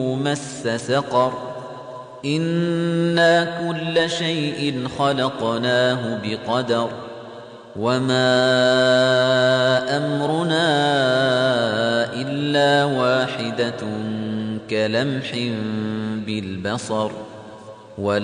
مَسَّ سَقَرَ إِنَّا كُلَّ شَيْءٍ خَلَقْنَاهُ بِقَدَرٍ وَمَا أَمْرُنَا إِلَّا وَاحِدَةٌ كَلَمْحٍ بِالْبَصَرِ